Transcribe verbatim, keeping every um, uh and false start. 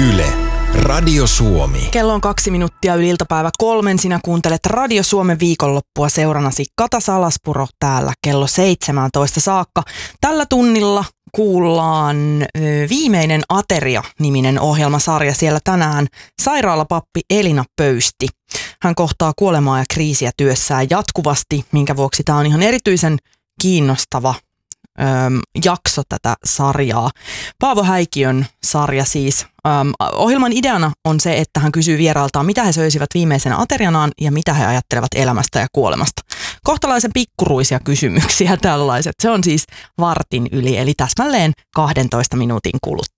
Yle, Radio Suomi. Kello on kaksi minuuttia yli iltapäivä kolmen. Sinä kuuntelet Radio Suomen viikonloppua seuranasi Kata Salaspuro täällä kello seitsemäntoista saakka. Tällä tunnilla kuullaan Viimeinen ateria-niminen ohjelmasarja. Siellä tänään sairaalapappi Elina Pöysti. Hän kohtaa kuolemaa ja kriisiä työssään jatkuvasti, minkä vuoksi tämä on ihan erityisen kiinnostava Öm, jakso tätä sarjaa. Paavo Häikiön sarja siis. Öm, ohjelman ideana on se, että hän kysyy vierailtaan, mitä he söisivät viimeisenä aterianaan ja mitä he ajattelevat elämästä ja kuolemasta. Kohtalaisen pikkuruisia kysymyksiä tällaiset. Se on siis vartin yli, eli täsmälleen kahdentoista minuutin kuluttua.